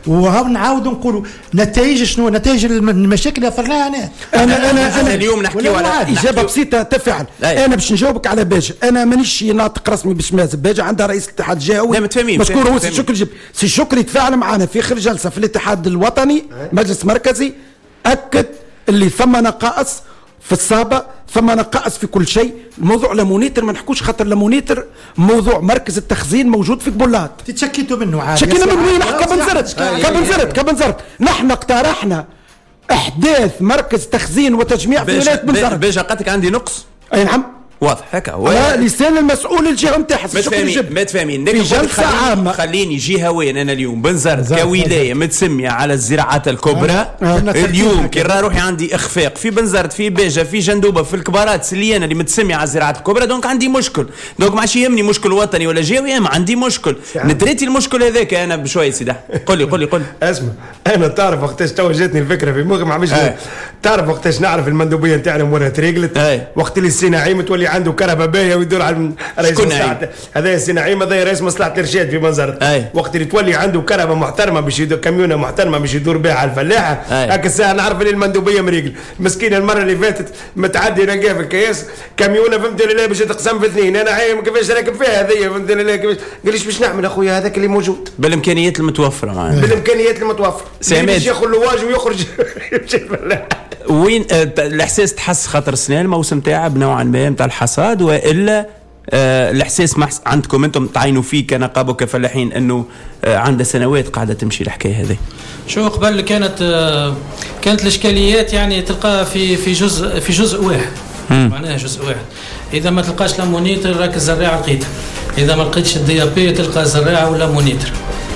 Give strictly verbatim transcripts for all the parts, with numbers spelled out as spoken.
ونعاود نقولوا نتائج شنو نتائج المشاكل اللي فرناها. انا انا انا, أنا اليوم نحكي على اجابه بسيطه تفعل. انا باش نجاوبك على باجه، انا مانيش ناطق رسمي باش مازال باجه عندها رئيس الاتحاد الجهوي مشكور هو سي شكري. سي شكري تفاعل معنا في اخر جلسه في الاتحاد الوطني مجلس مركزي، اكد اللي ثم نقائص في الصابة، ثم نقائص في كل شيء. الموضوع لامونيتر ما نحكوش خاطر لامونيتر موضوع مركز التخزين موجود في قبولات. تتشكيتوا منه عادي. شكينا من وين؟ كبنزرت كبنزرت كبنزرت نحن اقترحنا احداث مركز تخزين وتجميع في ولايه بنزرت. باش قالتك عندي نقص. اي نعم واضح هكا هو لسان المسؤول الجهه نتاعها. ما تفهمين في جلسه عامه. خليني جهويا انا اليوم بنزرت كولايه متسميه على الزراعات الكبرى. اليوم كي روحي عندي اخفاق في بنزرت في باجه في جندوبه في الكبارات سليانه اللي متسميه على الزراعات الكبرى، دونك عندي مشكل. دونك ما عادش يهمني مشكل وطني ولا جهوي، ما عندي مشكل ندريتي المشكل هذاك انا بشويه. سيدي قول لي قول لي قول لي اسمع، انا تعرف وقتاش تو جاتني الفكره في مخي ما عملش. تعرف وقتاش نعرف المندوبيه نتاعنا وين تريقلت؟ وقت اللي السي نعيم تولي عنده كهرباء ويدور على رئيس مصلحة. هذا السي نعيم هذا رئيس مصلحة الإرشاد في بنزرت. وقت اللي تولي عنده كهرباء محترمة باش يدور كاميونة محترمة باش يدور بها على الفلاحة. هاك الساعة نعرف اللي المندوبية مريقل مسكينة. المرة اللي فاتت متعدي نلقاها في الكياس كاميونة فهمت لله باش تقسم في اثنين. أنا عايم كيفاش راكب فيها هذيا فهمت لله كيفاش. قاليش باش نعمل أخويا هذاك اللي موجود بالإمكانيات المتوفرة معنا. بالإمكانيات المتوفرة. باش ياخذ لواج ويخرج يمشي الفلاح. وين الإحساس تحس خاطر السنة الموسم تاعها بنوعا ما نتاع الحصاد وإلا آه الإحساس ما عندكم أنتم تعينوا فيه كنقابة وكفلاحين أنه آه عند سنوات قاعدة تمشي الحكاية هذه؟ شو قبل كانت آه كانت الإشكاليات يعني تلقاها في في جزء في جزء واحد. معناها جزء واحد. إذا ما تلقاش لامونيتر راك الزراعة لقيتها، إذا ما لقيتش الدي بي تلقى زراعة ولا مونيتر.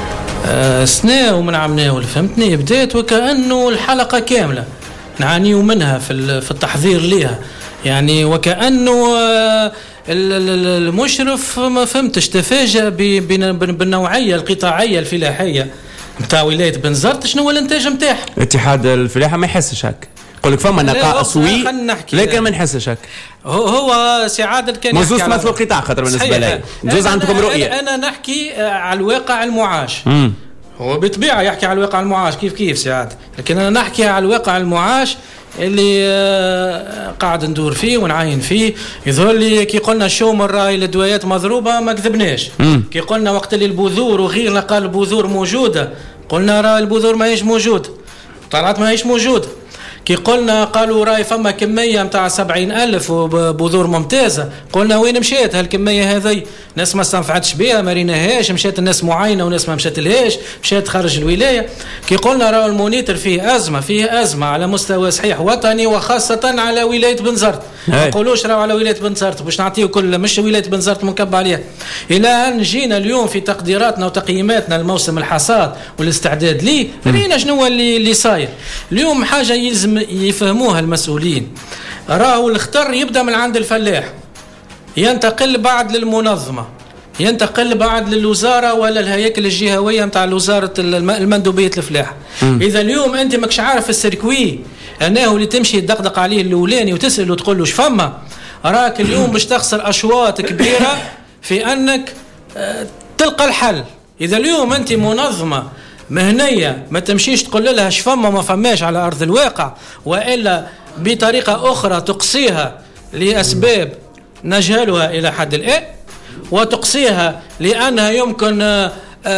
آه سنة ومن عمناول فهمتني بدات وكأنه الحلقة كاملة نعانيوا منها في في التحضير ليها، يعني وكأنه المشرف ما فهمتش تفاجأ بالنوعية القطاعية الفلاحية نتاع ولاية بنزرت. شنو هو الانتاج نتاعها؟ اتحاد الفلاحة ما يحسش هك، يقول لك فما نقائص وي لكن ما نحسش هك. هو هو سعادة كان يحكي على مثل القطاع خاطر بالنسبة لي جزء عندكم رؤية. أنا نحكي على الواقع المعاش. مم. هو بطبيعة يحكي على الواقع المعاش كيف كيف سعادة، لكن أنا نحكي على الواقع المعاش اللي قاعد ندور فيه ونعاين فيه. يظهر لي كي قلنا الشومر راي الادويات مضروبة ما كذبناش. كي قلنا وقت اللي البذور وغيرنا قال البذور موجودة قلنا راي البذور ما هيش موجودة، طلعت ما هيش موجودة. كي قلنا قالوا راي فما كمية متاع سبعين ألف وبذور ممتازة قلنا وين مشيت هالكمية هذي؟ ناس ما استنفعتش بها ما ريناهاش، مشات الناس معينة وناس ما مشات لهاش، مشات خارج الولاية. كي قلنا راهو المونيتر فيه أزمة فيه أزمة على مستوى صحيح وطني وخاصة على ولاية بنزرت. ما نقولوش راهو على ولاية بنزرت باش نعطيه كل مش ولاية بنزرت منكب عليها. إلى أن جينا اليوم في تقديراتنا وتقييماتنا الموسم الحصاد والاستعداد ليه رينا شنو اللي اللي صاير اليوم. حاجة يلزم يفهموها المسؤولين، راهو الخطر يبدأ من عند الفلاح ينتقل بعد للمنظمة ينتقل بعد للوزارة ولا الهياكل الجهوية متاع وزارة المندوبية الفلاحة. إذا اليوم أنت ماكش عارف السيركوي أنه اللي تمشي تدقدق عليه الأولاني وتسأل وتقول له شفما راك اليوم باش تخسر أشواط كبيرة في أنك تلقى الحل. إذا اليوم أنت منظمة مهنية ما تمشيش تقول لها شفما ما فماش على أرض الواقع وإلا بطريقة أخرى تقصيها لأسباب نجهلها إلى حد الآن وتقصيها لأنها يمكن آآ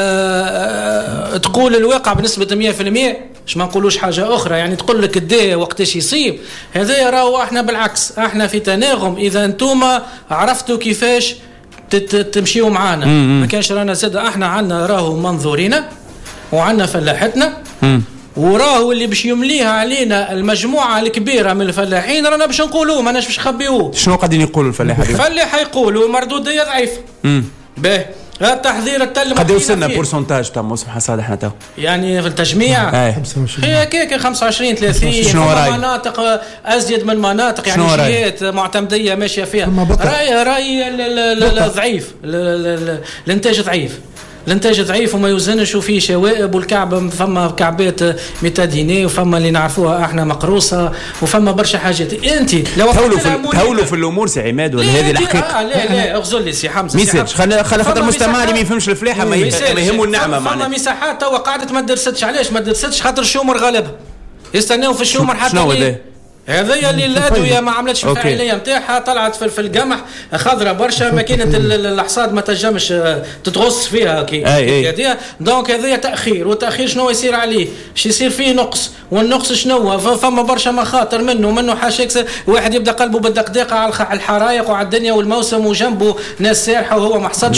آآ تقول الواقع بنسبة مية في المية مش ما نقولوش حاجة أخرى يعني تقول لك الداء وقتاش يصيب. هذا يراو احنا بالعكس احنا في تناغم إذا انتم عرفتوا كيفاش تمشيوا معانا. ما كانش رانا زاد احنا عنا راهو منظورينا وعنا فلاحتنا وراه اللي باش يمليها علينا المجموعة الكبيرة من الفلاحين رانا باش نقولوه ماناش باش نخبيوه. شنو قاعدين يقولوا الفلاحة؟ الفلاحة يقولوا مردودية ضعيفة. باهي التحضير التل قد يوصلنا بورسنتاج تاع موسم حصاد احنا تو يعني في التجميع هي كيك خمسة وعشرين ثلاثين شنو راي مناطق ازيد من مناطق يعني شيات معتمدية ماشية فيها. راي راي ضعيف الانتاج ضعيف الانتاج ضعيف وما يوزنش وفيه شوائب، والكعبه فما كعبات ميتاديني وفما اللي نعرفوها احنا مقروصه وفما برشا حاجات. انت لو تهولوا في تهولوا في الامور سي عماد ولا هذه الحقيقه؟ آه لا لا اغزر لي سي حمزه ما يصيرش. خلي خلي خاطر المستمع اللي ما يفهمش الفلاحه ما يهمه النعمه معناها. فما مساحات توا قاعده ما درستش. علاش ما درستش؟ خاطر الشومر غالبها يستناو في الشومر حتى شنو هذا؟ هذه اللي الادويه ما عملتش الفاعليه نتاعها، طلعت في القمح خضراء برشا، ماكينه الحصاد ما تنجمش تتغص فيها كي هذه. دونك هذه تاخير، والتاخير شنو يصير عليه؟ شي يصير فيه نقص، والنقص شنو؟ فما برشا مخاطر منه منه حاشاك واحد يبدا قلبه بالدقدقه على الحرايق وعلى الدنيا والموسم وجنبه ناس سارحه وهو ما حصدش.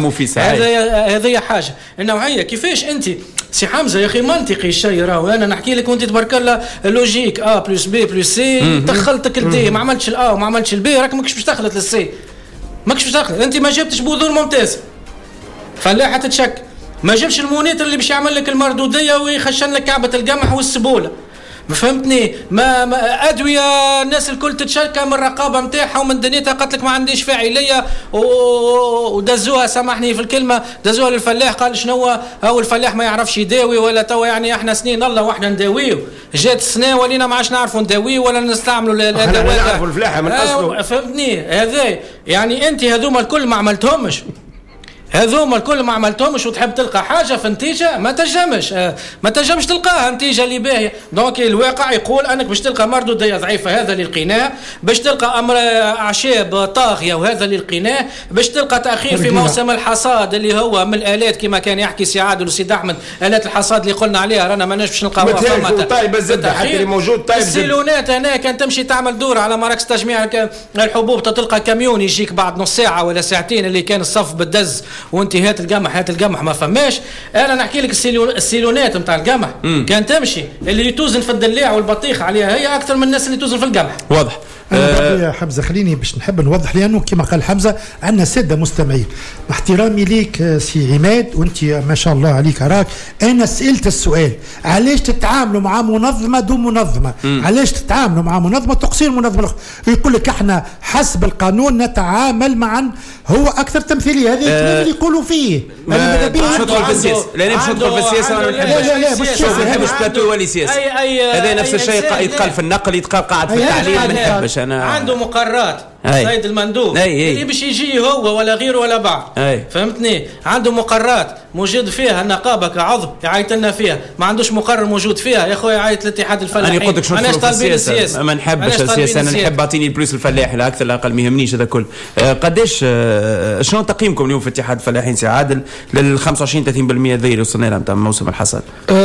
هذه هذه حاجه النوعيه. كيفاش انت سي حمزه يا اخي منطقي الشيء راهو، انا نحكي لك وانت تبارك الله لوجيك ا بلس بي بلس سي، دخلتك الدي ما عملتش الا وما عملتش البي، راك ماكش باش تخلط للسي، ماكش باش تخلط. انت ما جبتش بذور ممتازه فلاحه تتشك، ما جبش المونيتر اللي باش يعمل لك المردوديه ويخشن لك كعبه القمح والسبوله، ما فهمتني؟ ما, ما ادويه الناس الكل تتشكى من الرقابه نتاعها ومن دنيتها، قالت لك ما عنديش فاعليه ودزوها، سامحني في الكلمه، دزوها للفلاح قال شنو هو الفلاح ما يعرفش يداوي ولا توا يعني احنا سنين الله واحنا نداويو، جات السنه ولينا ما عادش نعرفوا نداويو ولا نستعملوا الادوات. نعرفوا الفلاحه من اصله. فهمتني؟ هذا يعني انت هذوما الكل ما عملتهمش، هذوما الكل ما عملتهمش، وتحب تلقى حاجه في نتيجه ما تنجمش ما تنجمش تلقاها نتيجه اللي باهيه. دونك الواقع يقول انك باش تلقى مردوديه ضعيفه، هذا اللي لقيناه، باش تلقى امر اعشاب طاغيه وهذا اللي لقيناه، باش تلقى تاخير في موسم الحصاد اللي هو من الالات كما كان يحكي سي عادل وسي احمد، الات الحصاد اللي قلنا عليها رانا ماناش باش نلقاوها فما طيبه الزبده حتى اللي موجود طيب. السيلونات هنا كان تمشي تعمل دور على مراكز تجميع الحبوب، تلقى كاميون يجيك بعد نص ساعه ولا ساعتين اللي كان الصف بالدز وانتهات القمح، هات القمح ما فماش. انا نحكي لك السيلونات نتاع القمح كان تمشي اللي توزن في الدلاع والبطيخ عليها هي اكثر من الناس اللي توزن في القمح. واضح. أه يا حمزه خليني باش نحب نوضح، لانه كما قال حمزه عندنا ساده مستمعين. باحترامي ليك سي عماد وانت ما شاء الله عليك راك، انا سالت السؤال علاش تتعاملوا مع منظمه دون منظمه؟ م. علاش تتعاملوا مع منظمه تقصير منظمه اخرى؟ يقول لك احنا حسب القانون نتعامل معا، هو اكثر تمثيليه هذا أه اللي يقولوا فيه. انا باش ندخل في السياسه، لا باش ندخل في السياسه، انا لا لا لا مش ما نحبش بلاتو ولا سياسه. هذا نفس الشيء يتقال في النقل، يتقال قاعد في التعليم، ما نحبش انا. عنده مقرات سيد المندوب اللي باش يجي هو ولا غيره ولا بعض، فهمتني؟ عنده مقرات موجود فيها النقابه كعضو يعيط لنا فيها، ما عندوش مقرر موجود فيها يا خويا يعيط لاتحاد الفلاحين. انا قلت لك شنو طالبين السياسه، ما نحبش السياسه، انا نحب اعطيني البلوس الفلاح لا اكثر لا اقل، ما يهمنيش هذا كل. آه قداش آه شنو تقييمكم اليوم في اتحاد الفلاحين سي عادل لل خمسة وعشرين ثلاثين بالمئة ذي اللي وصلنا لها نتاع موسم الحصاد؟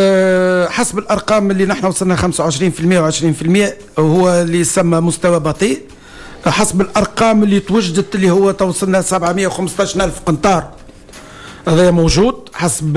أه حسب الارقام اللي نحن وصلنا خمسة وعشرين بالمئة وعشرين بالمئة هو اللي يسمى مستوى بطيء. حسب الارقام اللي توجدت اللي هو توصلنا سبعمئة وخمسة عشر ألف قنطار، هذا موجود حسب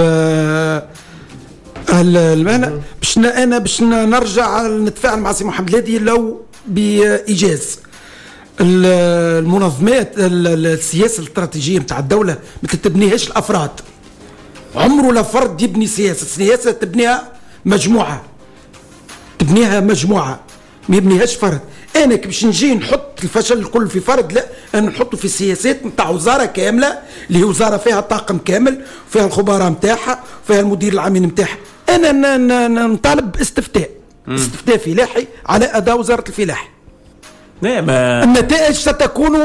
المهنه. باش انا باش نرجع نتفاعل مع سي محمد الهادي لو بايجاز. المنظمات السياسه الاستراتيجيه نتاع الدوله ما تبنيهاش الافراد، عمره لا فرد يبني سياسه، السياسه تبنيها مجموعه، تبنيها مجموعه ما يبنيهاش فرد. انا باش نجي نحط الفشل الكل في فرد، لا انا نحطه في السياسات نتاع وزاره كامله اللي هي وزاره فيها طاقم كامل، فيها الخبراء نتاعها، فيها المدير العام نتاعها. انا نطالب باستفتاء استفتاء فلاحي على اداء وزاره الفلاحه. ما النتائج ستكون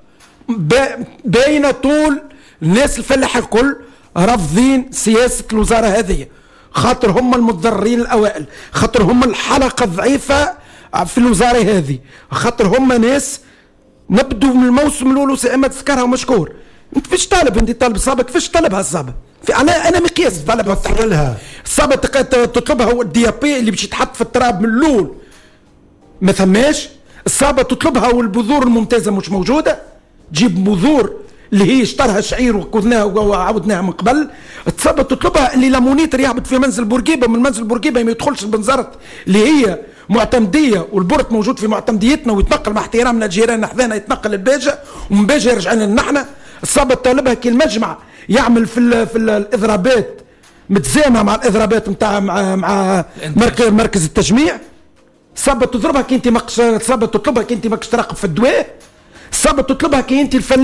باينه طول الناس الفلاحه الكل رافضين سياسه الوزاره هذه، خاطر هم المتضررين الاوائل، خاطر هم الحلقه الضعيفه في الوزاره هذه، خاطر هم ناس نبدو من الموسم الاول ساما تذكرها ومشكور. انت فيش طالب؟ انت طالب صابه كيفاش طلبها الصابه؟ في انا انا مقياس طلبها تحللها الصابه تطلبها هو الدي بي اللي باش يتحط في التراب من الاول ما ثماش. الصابه تطلبها والبذور الممتازه مش موجوده، تجيب بذور اللي هي اشترها شعير وكذناها وعاودناها من قبل. الصابه تطلبها اللي لامونيتر يهبط في منزل بورقيبه، من منزل بورقيبه ما يدخلش البنزرت اللي هي معتمديه، والبرت موجود في معتمديتنا ويتنقل مع احترامنا لجيراننا حذانا، يتنقل للباجه ومن باجه يرجع لنا نحن. الصابه طالبها كي المجمع يعمل في ال في الاضرابات متزامه مع الاضرابات نتاع مع مع مركز مركز التجميع. الصابه تضربها كي انت ماكش، الصابه تطلبها كي انت ماكش تراقب في الدواء، الصابه تطلبها كي انت الفلاح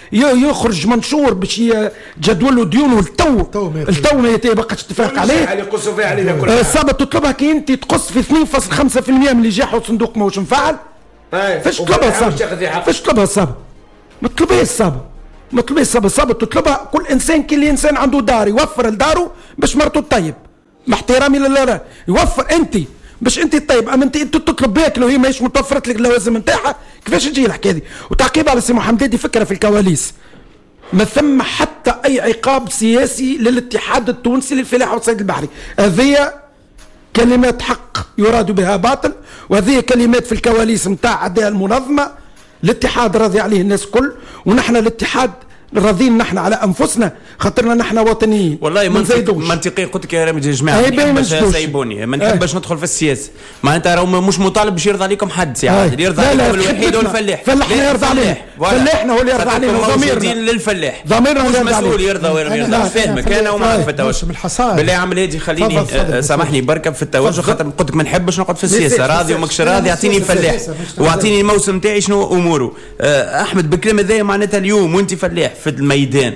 يخرج منشور باش جدول ديونه التو التو ما يبقاش اتفاق عليه يقصوا فيها علينا كل الصابه تطلبها كي انت تقص في اثنين فاصلة خمسة بالمئة من اللي جاح والصندوق ماهوش مفعل. فاش تطلبها الصابه؟ فاش تطلبها الصابه؟ ما تطلبهاش الصابه، ما تطلبهاش الصابه، الصابه تطلبها كل انسان كل انسان عنده دار يوفر لداره باش مرته تطيب، مع احترامي لله يوفر انت باش انت تطيب. اما انت انت تطلب باكل وهي ماهيش متوفرت لك اللوازم نتاعها، كيفاش تجي الحكايه هذه؟ وتعقيب على سي محمد فكره في الكواليس، ما ثم حتى اي عقاب سياسي للاتحاد التونسي للفلاحه والصيد البحري. هذه كلمات حق يراد بها باطل، وهذه كلمات في الكواليس نتاع اعداء المنظمه. الاتحاد راضي عليه الناس كل، ونحن الاتحاد راضيين نحن على انفسنا خاطرنا نحن وطنيين. والله منطقي قلت لك يا رامي يا جماعه ما سايبوني ما نحبش ندخل في السياسه، معناتها راهو مش مطالب باش يرضى عليكم حد سي عادل، يرضى عليكم الوحيد هو الفلاح. فلاحنا يرضى عليه، فلاحنا هو اللي يرضى علينا، ضميرنا للفلاح ضميرنا مش مسؤول يرضى ولا ما يرضى. فاهمك انا وما في التوجه بالله يا عم هادي خليني سامحني بركب في التوجه خاطر قلت لك ما نحبش نقعد في السياسه. راضي وماكش راضي اعطيني فلاح واعطيني الموسم تاعي شنو اموره. احمد بالكلمه ذي معناتها اليوم وانت فلاح في الميدان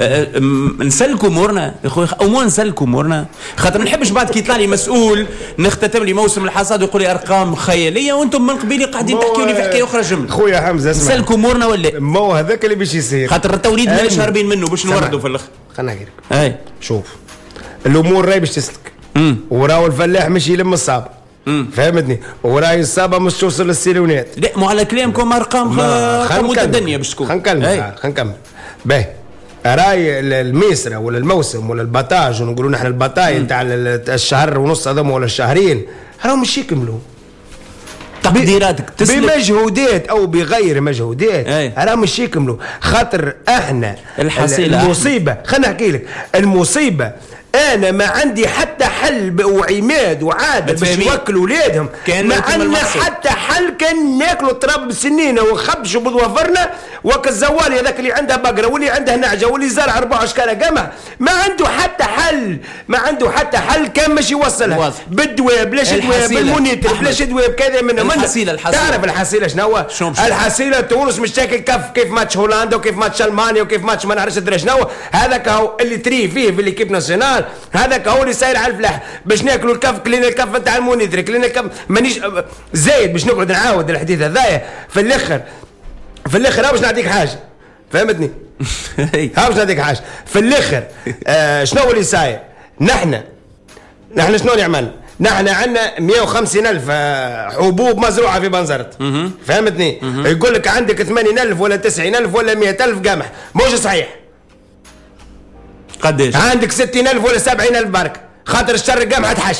نسلكوا امورنا يا خويا، امور نسلكوا امورنا خاطر ما نحبش بعد كي يطلع لي مسؤول نختتم لي موسم الحصاد ويقول لي ارقام خياليه وانتم من قبيلي قاعدين تحكيوا لي في حكايه اخرى جمله. خويا حمزه اسمع نسلكوا امورنا ولا ما هو هذاك اللي باش يصير خاطر التوليد ماناش هاربين منه باش نوردوا في الاخر. خلينا نحكي لك اي شوف الامور راهي باش تسلك وراهو الفلاح مش يلم الصابه فهمتني، وراي الصابه مش توصل للسيلونات. لا مو على كلامكم ارقام متدنيه باش تكون. خلينا نكمل خلينا نكمل باهي. راي الميسره ولا الموسم ولا البطاج ونقولوا نحن البطاي نتاع الشهر ونص هذوما ولا الشهرين راهم مش يكملوا تقديراتك تسلك بمجهودات او بغير مجهودات راهم مش يكملوا خاطر احنا الحصيله المصيبه. خلينا نحكي لك المصيبه انا ما عندي حتى حل وعماد وعادل باش يوكلوا اولادهم، ما عندنا حتى حل كان ناكلوا تراب بالسنينه ونخبشوا بظوافرنا وك الزوالي هذاك اللي عنده بقره واللي عنده نعجه واللي زرع أربعة اشكال قمح ما عنده حتى حل، ما عنده حتى حل كان مش يوصلها بالدواء بلاش دواء بالمونيتر بلاش دواء بكذا من الحصيله. الحصيله تعرف الحصيله شنو هو؟ الحصيله تونس مش تاكل كف كيف ماتش هولندا وكيف ماتش المانيا وكيف ماتش ما نعرفش ادري شنو هذاك هو اللي تري فيه في ليكيب ناسيونال. هذاك هو اللي ساير على الفلاح باش ناكلوا الكف كلينا الكف نتاع المونيتر كلينا الكف مانيش زايد باش نقعد نعاود الحديث هذايا في الاخر. في الاخر باش نعطيك حاجه فهمتني؟ ها باش نعطيك حاجه في الاخر. آه شنو اللي ساير؟ نحن نحن شنو اللي عملنا؟ نحن عندنا مئة وخمسين ألف حبوب مزروعه في بنزرت فهمتني؟ يقول لك عندك ثمانين ألف ولا تسعين ألف ولا مئة ألف قمح مش صحيح. قديش؟ عندك ستين ألف ولا سبعين ألف برك خاطر الشر القمح تحش.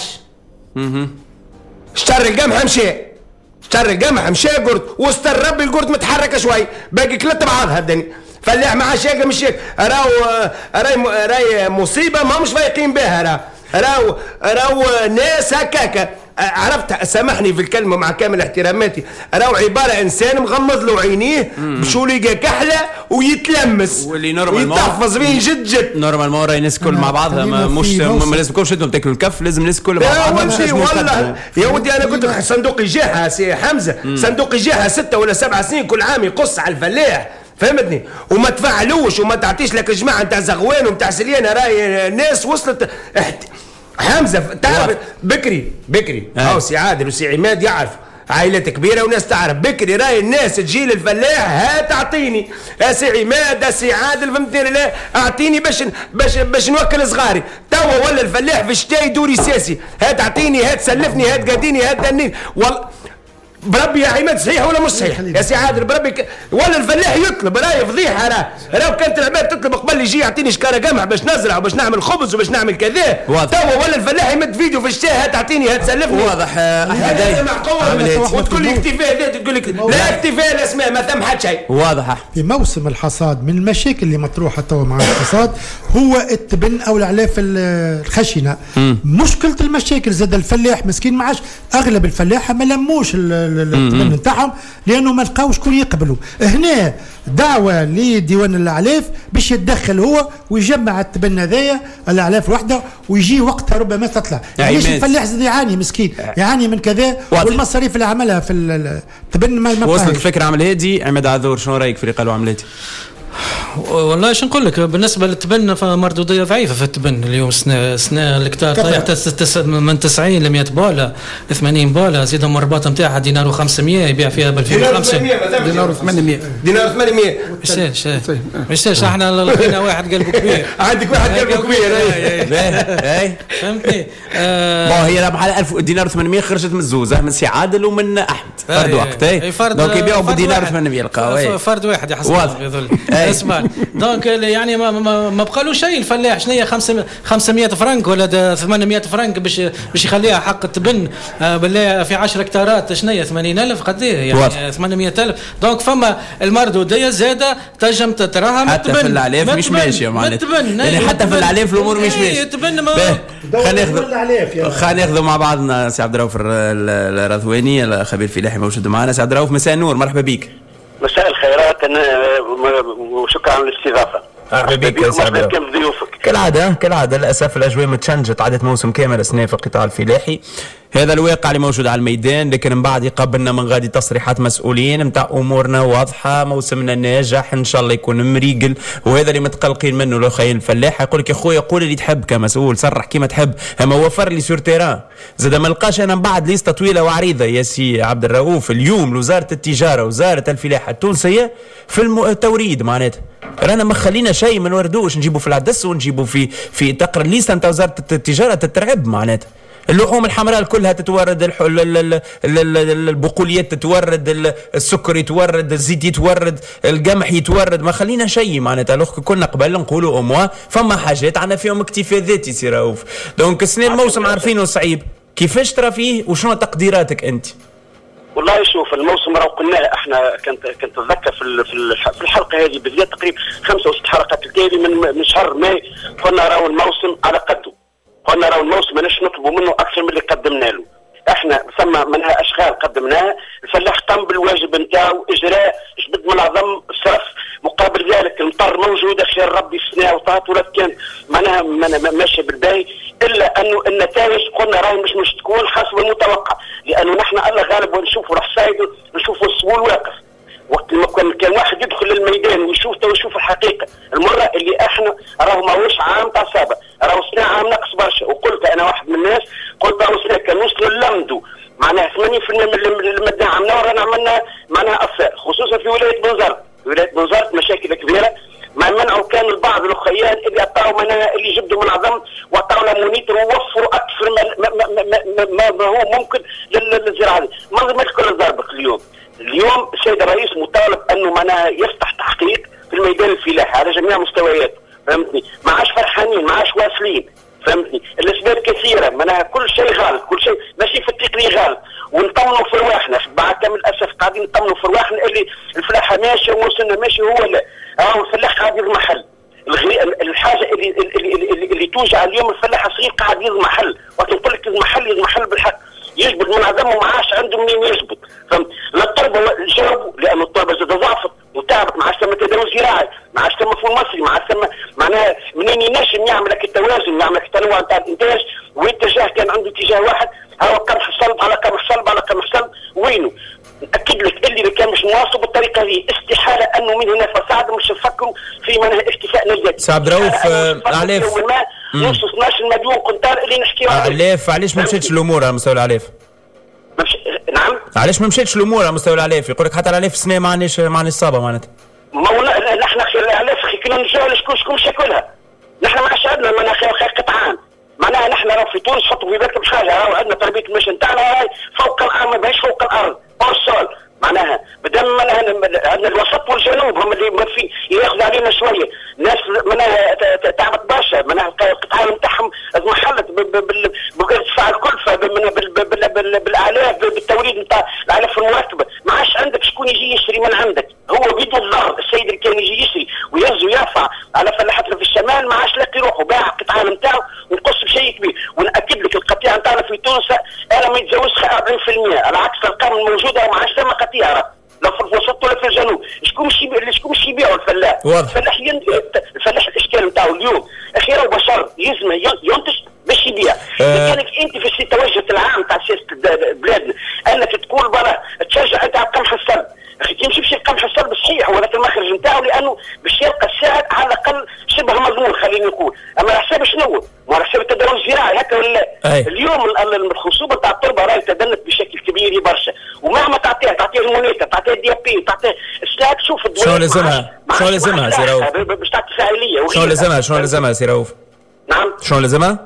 الشر القمح مشى الشر القمح مشى قرد واستر ربي القرد متحركه شوي باقي كلت بعضها الدنيا. فلاح مع شيك مش هيك راهو راهي راهي مصيبه ما مش فايقين بها راه راهو راهو ناس هكاكا. عرفت سامحني في الكلمه مع كامل احتراماتي راهو عباره انسان مغمض له عينيه بشو يلقى كحله ويتلمس واللي نورمال يتحفظ بين جد جد نورمال ما راهي الناس الكل مع بعضها مش ما لازمكمش انتم تاكلوا الكف لازم الناس الكل مع بعضها. والله يا ودي انا قلت لك صندوق الجاحه سي حمزه صندوق الجاحه ستة ولا سبع سنين كل عام يقص على الفلاح فهمتني وما تفعلوش وما تعطيش لك جماعه نتاع زغوان ونتاع سليانه راهي الناس وصلت احت... حمزه تعرف بكري بكري او سي عادل وسي عماد يعرف عائلة كبيرة وناس تعرف بكري راي الناس تجي للفلاح هات اعطيني يا سي عماد يا سي عادل فهمتني لا اعطيني باش باش باش نوكل صغاري. توا ولا الفلاح في الشتاء دوري سياسي هات اعطيني هات سلفني هات قاديني هات دنيني والله بربي يا عماد صحيح ولا مش صحيح يا سي عادل بربي ك... ولا الفلاح يطلب راهي فضيحه راه راه كانت العباد تطلب قبل يجي يعطيني شكاره قمح باش نزرع وباش نعمل خبز وباش نعمل كذا توا ولا الفلاح يمد فيديو في الشارع هات اعطيني هات سلفني واضح احمد اي وتقول لي اكتفاء ذات تقول لك لا اكتفاء لا اسماء ما ثم حد شيء واضح. في موسم الحصاد من المشاكل اللي مطروحه توا مع الحصاد هو التبن او الاعلاف الخشنه. مشكله المشاكل زاد الفلاح مسكين معاش اغلب الفلاحه ما لموش التبن نتاعهم لانه ما لقاوش شكون يقبلوا. هنا دعوه لديوان الاعلاف باش يتدخل هو ويجمع التبن هذايا الاعلاف وحده ويجي وقتها ربما تطلع. ليش الفلاح زاد يعاني مسكين يعاني من كذا والمصاريف اللي عملها في التبن ما وصلت الفكره عمل هادي. عماد عذور شنو رايك في اللي قالوا عمل هادي؟ والله شو نقول لك بالنسبه للتبن فمردوديه ضعيفه في التبن اليوم. سنه سنه الكتار طايح من تسعين ل مئة بوله ثمانين بوله، زيدهم الرباط نتاعها دينار وخمسمية يبيع فيها ب ألفين وخمسة دينار وثمانمية دينار وثمانمية مش مش احنا لقينا واحد قلبه كبير. عندك واحد قلبه كبير اي فهمتني. ما هي بحال ألف دينار وثمانمية خرجت من الزوزه من سي عادل ومن احمد فرد وقت. اي دونك يبيعوا بدينار وثمانمية يلقاو فرد واحد يحصل يظل اسمع. دونك يعني ما ما, ما بقى له شيء الفلاح. شنو هي خمسمية فرنك ولا ثمانمية فرنك باش باش يخليها حق التبن بالله في عشرة هكتارات. شنو هي ثمانين ألف قد ايه يعني ثمانمية ألف. دونك فما المردوديه زاده تنجم تتراها حتى في العليف مش ماشيه معناتها يعني حتى في العليف الامور مش ماشيه. خلينا ناخذ خلينا ناخذ مع بعضنا سي عبد الرؤوف الرضواني الخبير فلاحي موجود معنا. سي عبد الرؤوف مساء النور، مرحبا بك. مساء الخيرات وشكرا على الاستضافه. مرحبا بك يا سي عبد الرؤوف. كيف ضيوفك؟ كالعاده كالعاده للاسف الاجواء متشنجت، عدت موسم كامل السنه في القطاع الفلاحي. هذا الواقع اللي موجود على الميدان، لكن من بعد يقابلنا من غادي تصريحات مسؤولين نتاع امورنا واضحه، موسمنا ناجح ان شاء الله يكون مريقل، وهذا اللي متقلقين منه. لو خاين الفلاح يقول لك يا خويا قول اللي تحب كمسؤول، صرح كيما تحب، اما وفر لي سور تيران. زاد ما نلقاش انا من بعد ليسته طويله وعريضه يا سي عبد الرؤوف. اليوم وزاره التجاره وزاره الفلاحه التونسيه في التوريد معناتها رانا ما خلينا شيء ما نوردوش، نجيبوا في العدس ونجيبوا في في تقرا الليسته نتاع وزاره التجاره تترعب معناتها. اللحوم الحمراء كلها تتورد، البقوليات تتورد، السكر يتورد، الزيت يتورد، القمح يتورد، ما خلينا شيء معناتها. لو كنا قبل نقولوا اموا فما حاجات عندنا فيهم اكتفاء ذاتي سي رؤوف. دونك السنه الموسم عارفينه صعيب، كيفاش ترى فيه وشنو تقديراتك انت؟ والله شوف الموسم راه قلناه احنا. كنت كنت اتذكر في في الحلقه هذه بالذات تقريبا خمسه وست حلقات التالي من من شهر ماي قلنا راهو الموسم على قده. قلنا راهو الموسم ماناش نطلبوا منه اكثر من اللي قدمنا له. احنا ثم منها اشغال قدمناها، الفلاح قام بالواجب نتاعو اجراء جبد من عظم صرف. مقابل ذلك المطر موجوده خير ربي السنه وطاط ولا كان معناها ماشيه بالباهي، الا انه النتائج قلنا راهي مش مش تكون حسب المتوقع، لانه نحن الله غالب ونشوفوا الحصايد نشوفوا السبول واقف. وقت ما كان واحد يدخل للميدان ويشوف ويشوف الحقيقه المره اللي احنا راهو ماهوش عام تاع سابق، راهو سنه عام نقص برشا. وقلت انا واحد من الناس قلت راهو سنه كان وصلوا اللمدو معناها ثمانين بالمئة من المده عملنا ورانا عملنا معناها اثار، خصوصا في ولايه بنزرت. ولايه بنزرت مشاكل كبيره مع منعوا كان البعض الاخيان اللي عطاوا منها اللي جبدوا من عظم وعطاوا مونيتر ووفروا اكثر ما, ما, ما, ما, ما, ما هو ممكن للزراعه. منظمه الكره الزربق اليوم اليوم السيد الرئيس مطالب انه معناها يفتح تحقيق في الميدان الفلاحي على جميع مستوياته، فهمتني؟ ما عادش فرحانين، ما عادش واصلين، فهمتني؟ الاسباب كثيره، معناها كل شيء غالط، كل شيء ماشي في التقني غالط، ونطمنوا في رواحنا، بعد كم للاسف قاعدين نطمنوا في رواحنا اللي الفلاحه ماشيه وموسمنا ماشي هو لا، راهو الفلاح قاعد يضمحل. الحاجه اللي اللي, اللي, اللي توجع اليوم الفلاح الصغير قاعد يضمحل، وقت نقول لك يضمحل يضمحل بالحق. يجبد من عدمه ما عادش عنده منين يجبد، فهمت؟ لا الطلبه جاوبوا لانه الطلبه زاد ضعفت وتعبت، ما عادش ثم تداول زراعي، ما عادش ثم فول مصري، ما عادش ثم معناها منين ينجم يعمل لك التوازن، يعمل لك التنوع نتاع الانتاج، واتجاه كان عنده اتجاه واحد، هو قمح الصلب على قمح صلب على قمح صلب، وينه؟ نأكد لك اللي كان مش مواصل بالطريقه هذه استحاله انه من هنا فصاعد مش يفكروا في منها اكتفاء نجدي. سي عبد الرؤوف علاف نص اثناش مليون كنتار اللي نحكيو عليه. علاف علاش ما مشاتش الامور على مستوى العلاف؟ مش... نعم علاش ما مشاتش الامور على مستوى العلاف؟ يقول لك حتى العلاف السنه ما عندناش ما عندناش صابه معناتها. ما هو نحن العلاف كنا نرجعوا لشكون شكون شاكلها. نحن ما عادش عندنا معناها خير خير قطعان. معناها نحن راه في تونس حطوا في بالكم حاجه، راهو عندنا تربيه المشي نتاعنا راهي فوق الارض ماهيش فوق الارض، بورسول معناها بدل عندنا الوسط والجنوب هم اللي مكفين ياخذ علينا شويه، ناس معناها تعبت برشا، معناها القطاع نتاعهم اضمحلت بارتفاع الكلفه بالالاف بالتوريد نتاع الالاف المركبه، ما عادش عندك شكون يجي يشتري من عندك، هو بيده الظهر، السيد اللي كان يجي يشتري ويهز ويرفع على فلاحتنا في الشمال ما عادش لاقي روحه، باع القطاع نتاعو ونقص بشيء كبير، ونأكد لك القطيع نتاعنا في تونس انا ما يتجاوزش أربعين بالمئة على عكس الارقام الموجوده وما عادش ثم قطيع لا في الوسط ولا في الجنوب، شكون مش يبيع شكون مش يبيعوا الفلاح؟ الفلاح ين... الفلاح الاشكال نتاعو اليوم اخيرا وبشر يلزم ينتج باش يبيع. أه كانك انت في التوجه العام تاع سياسه بلادنا انك تقول برا تشجع انت على قمح السلب، اخي تمشي بشي قمح السلب صحيح ولكن المخرج نتاعو لانه باش يلقى السعر اليوم الخصوبه تاع التربه راهي تدنت بشكل كبير برشا، ومهما تعطيها تعطيها المونيتا تعطيها الديابي تعطيها السلاك. شوف الدول شنو لازمها؟ شنو لازمها سي رؤوف؟ باش تعطي فاعليه. شنو لازمها؟ شنو لازمها سي رؤوف؟ نعم شنو لازمها؟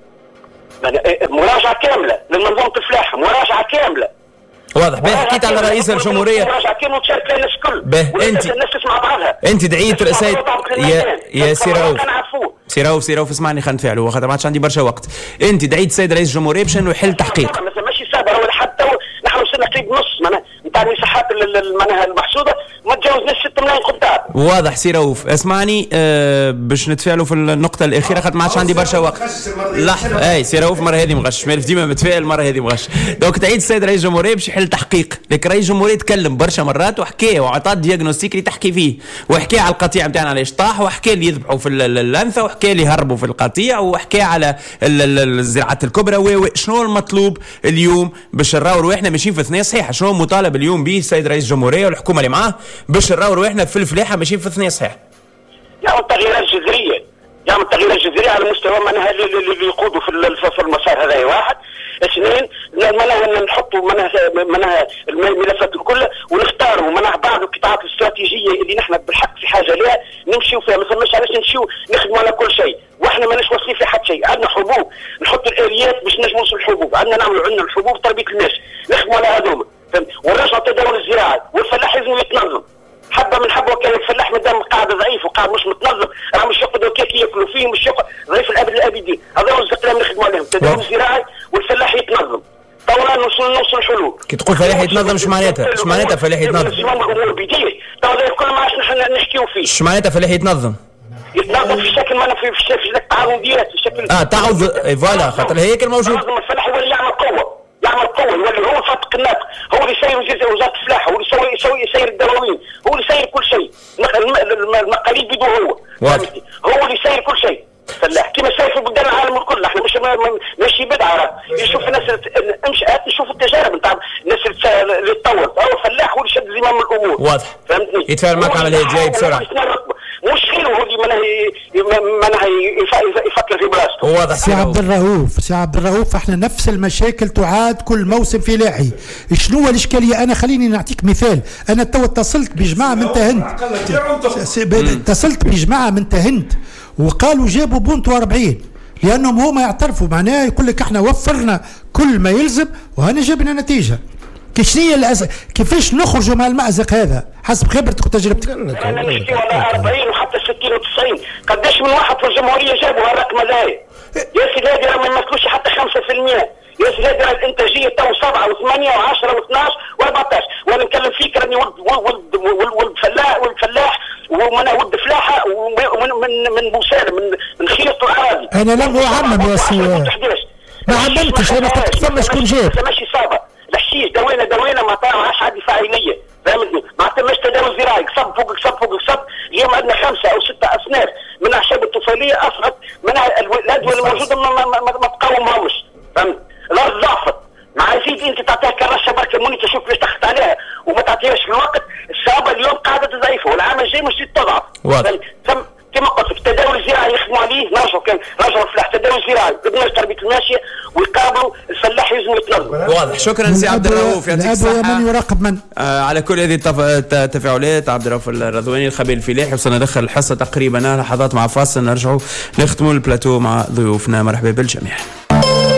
مراجعه كامله لمنظومه الفلاحه، مراجعه كامله. واضح. باهي حكيت على رئيس الجمهوريه. مراجعه كامله تشارك فيها الناس الكل. باهي انت الناس تسمع بعضها. انت دعيت رئاسه يا يا سي رؤوف. سي رؤوف سي رؤوف اسمعني خلينا نتفاعلوا خاطر ما عادش عندي برشا وقت. انت دعيت السيد رئيس الجمهوريه باش انه يحل تحقيق. ماشي سابر ولا حتى نحن وصلنا قريب نص معناها نتاع المساحات معناها المحسوده ما تجاوزناش ستة ملايين قطار. واضح سي رؤوف. اسمعني أه باش نتفاعلوا في النقطه الاخيره خاطر ما عادش عندي برشا وقت. لحظه اي سي رؤوف المره هذه مغش مالف ديما متفائل المره هذه مغش. دونك تعيد السيد رئيس الجمهوريه باش يحل تحقيق. لكن رئيس الجمهوريه تكلم برشا مرات وحكى وعطى دياغنوستيك اللي تحكي فيه وحكى على القطيع نتاعنا علاش طاح وحكى اللي يذبحوا في اللنثه وحكى اللي يهربوا في القطيع وحكى على الزراعات الكبرى. و شنو المطلوب اليوم باش نراو رواحنا ماشيين في ثنيه صحيحه؟ شنو المطالب اليوم به السيد رئيس الجمهوريه والحكومه اللي معاه باش نراو رواحنا في الفلاحه ماشيين في ثنيه صحيحه؟ يعمل تغييرات جذريه، يعمل تغييرات جذريه على مستوى معناها اللي يقودوا في المسار هذا. واحد. اثنين معناها نحطوا معناها معناها الملفات الكل ونختاروا معناها بعض القطاعات الاستراتيجيه اللي نحن بالحق في حاجه لها نمشيو فيها. ما فماش علاش نمشيو نخدموا على كل شيء واحنا ماناش واصلين في حد شيء. عندنا حبوب نحطوا الاليات باش نجموا نوصلوا الحبوب، عندنا نعملوا عندنا الحبوب تربيه الماشي نخدموا على هذوما ونرجعوا التداول الزراعي والفلاح لازم يتنظم. حبه من حبه كان الفلاح مادام قاعد ضعيف وقاعد مش متنظم راه مش يقعدوا كيك ياكلوا فيه مش يقعد ضعيف الابد الابدين. هذا هو الزقلام نخدموا عليهم التداول الزراعي والفلاح يتنظم. طبعا نوصل نوصل حلول. كي تقول فلاح يتنظم اش معناتها؟ اش معناتها فلاح يتنظم؟ الامور بديهيه طبعا كل ما عادش نحن نحكيو فيه. اش معناتها فلاح يتنظم؟ يتنظم في شكل ما في في شكل تعاونيات في شكل اه تعاود فوالا خاطر هيك الموجود. الفلاح هو اللي يعمل قوه يعمل قوه يولي هو فتق الناطق هو اللي يسير وزاره الفلاحه هو اللي يسوي يسوي يسير الدواوين هو اللي يسير كل شيء. المقاليد بيدو هو فهمتني هو اللي يسير كل شيء. فلاح كما ساير في بلدان العالم الكل احنا مش ماشي بدعه يشوف الناس امشي نشوف التجارب نتاع الناس اللي تطورت هو فلاح هو اللي شد زمام الامور. واضح فهمتني يتفاعل معك على الجاي بسرعه مش خير هو اللي منها يفكر في براسه. واضح. سي عبد الرؤوف سي عبد الرؤوف احنا نفس المشاكل تعاد كل موسم فلاحي. شنو هو الاشكاليه؟ انا خليني نعطيك مثال. انا تو اتصلت بجماعه من تهند اتصلت بجماعه من تهند وقالوا جابوا بونت واربعين لانهم هما يعترفوا معناه يقول لك احنا وفرنا كل ما يلزم وهنا جبنا نتيجه. كيفاش الأز... كيفاش نخرجوا من المأزق هذا حسب خبرتك وتجربتك؟ انا نحكي على أربعين وحتى ستين وتسعين قداش من واحد في الجمهوريه جابوا هالرقم هذا يا سيدي هذه ما يمثلوش حتى خمسة في المية. يا سيدي هذه الانتاجيه تو سبعة وثمانية وعشرة واثناش واربعتاش وانا نتكلم فيك راني ولد ولد ولد فلاح ولد فلاح ومن ولد فلاحه ومن من من بوسالم من من خيط الاراضي. انا لم اعمم يا سي ما عممتش انا كنت تفهم شكون جاب ماشي صعبه الحشيش دوينا دوينا ما طلعش عندي فاعليه فهمتني ما تمش تداول زراعي قصب فوق قصب فوق قصب. اليوم عندنا خمسه او سته اصناف من الاعشاب الطفيليه اصبحت من الادويه الموجوده ما, ما, ما, ما تقاومهمش فهمت. الارض ضعفت مع زيد انت تعطيها كرشه بركه موني تشوف كيفاش تخت عليها وما تعطيهاش في الوقت. الصعبه اليوم قاعده ضعيفه والعام الجاي مش تضعف. كما قلت في التداول الزراعي يخدموا عليه نرجعوا كان رجعوا الفلاح التداول الزراعي بدنا تربيه الماشيه ويقابلوا الفلاح لازم يتنظم. واضح. شكرا سي عبد الرؤوف يعطيك الصحه. من يراقب من آه على كل هذه التفاعلات. عبد الرؤوف الرضواني الخبير الفلاحي. وصلنا ندخل الحصه تقريبا لحظات مع فاصل نرجعوا نختموا البلاتو مع ضيوفنا. مرحبا بالجميع.